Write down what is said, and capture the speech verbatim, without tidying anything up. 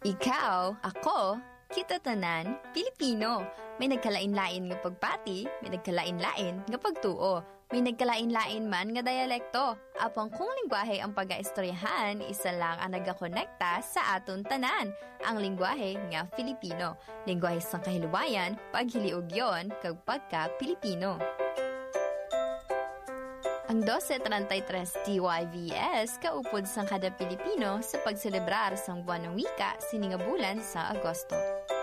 Ikaw, ako, kita tanan, Pilipino. May nagkalain-lain nga pagpati, may nagkalain-lain nga pagtuo, may nagkalain-lain man nga dialekto. Apang kung lingwahe ang pag-aistoryahan, isa lang ang nagakonekta sa aton tanan, ang lingwahe nga Filipino. Lingwahe sang kahiluwayan, paghiliog yon kag pagka-Pilipino. Ang twelve thirty-three T Y V S kaupod sang kada Pilipino sa pagselebrar sang buwan ng wika sininga bulan sa Agosto.